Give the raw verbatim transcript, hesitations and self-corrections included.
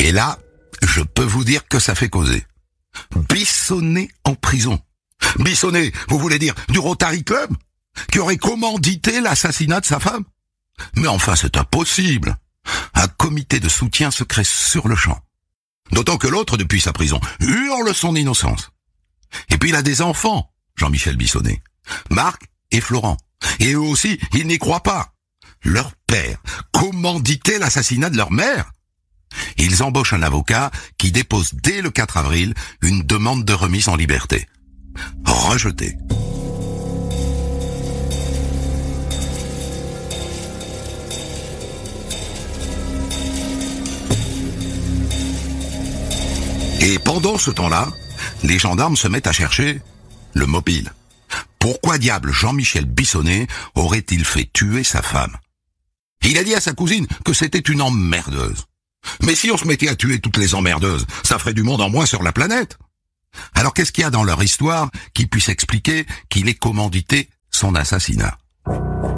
Et là, je peux vous dire que ça fait causer. Bissonnet en prison. Bissonnet, vous voulez dire du Rotary Club, qui aurait commandité l'assassinat de sa femme? Mais enfin, c'est impossible. Un comité de soutien se crée sur le champ. D'autant que l'autre, depuis sa prison, hurle son innocence. Et puis il a des enfants, Jean-Michel Bissonnet, Marc et Florent. Et eux aussi, ils n'y croient pas. Leur père commanditait l'assassinat de leur mère. Ils embauchent un avocat qui dépose dès le quatre avril une demande de remise en liberté. Rejetée. Et pendant ce temps-là, les gendarmes se mettent à chercher le mobile. Pourquoi diable Jean-Michel Bissonnet aurait-il fait tuer sa femme? Il a dit à sa cousine que c'était une emmerdeuse. Mais si on se mettait à tuer toutes les emmerdeuses, ça ferait du monde en moins sur la planète. Alors qu'est-ce qu'il y a dans leur histoire qui puisse expliquer qu'il ait commandité son assassinat?